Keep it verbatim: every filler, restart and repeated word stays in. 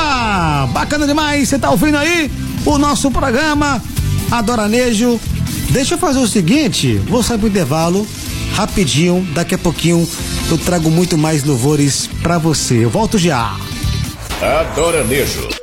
Opa! Bacana demais, você tá ouvindo aí o nosso programa Adoranejo. Deixa eu fazer o seguinte, vou sair pro intervalo rapidinho, daqui a pouquinho eu trago muito mais louvores pra você. Eu volto já. Adoranejo.